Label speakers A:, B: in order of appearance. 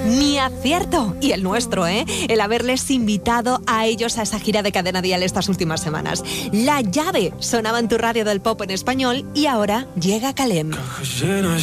A: Mi acierto, y el nuestro, el haberles invitado a ellos a esa gira de Cadena Dial estas últimas semanas. La Llave sonaba en tu radio del pop en español y ahora llega Kalem.